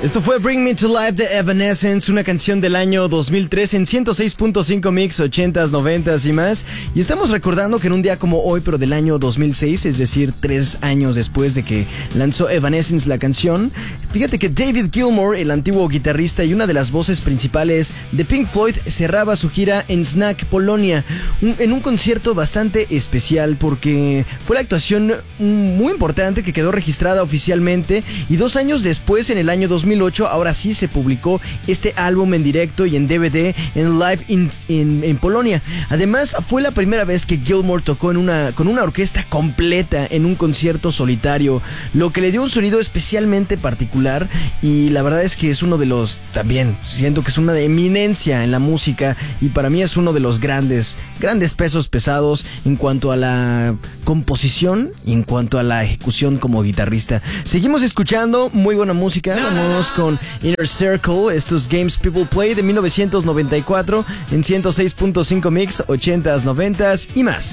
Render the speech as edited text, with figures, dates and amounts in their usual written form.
Esto fue Bring Me to Life de Evanescence, una canción del año 2003 en 106.5 Mix, 80s, 90s y más. Y estamos recordando que en un día como hoy, pero del año 2006, es decir, 3 años después de que lanzó Evanescence la canción, fíjate que David Gilmour, el antiguo guitarrista y una de las voces principales de Pink Floyd, cerraba su gira en Snack, Polonia, en un concierto bastante especial porque fue la actuación muy importante que quedó registrada oficialmente, y 2 años después, en el año 2008, ahora sí se publicó este álbum en directo y en DVD en Live en Polonia. Además, fue la primera vez que Gilmour tocó con una orquesta completa en un concierto solitario, lo que le dio un sonido especialmente particular, y la verdad es que es uno de los, también siento que es una eminencia en la música, y para mí es uno de los grandes pesos pesados en cuanto a la composición y en cuanto a la ejecución como guitarrista. Seguimos escuchando muy buena música. Vamos con Inner Circle, estos Games People Play de 1994 en 106.5 Mix, 80s, 90s y más.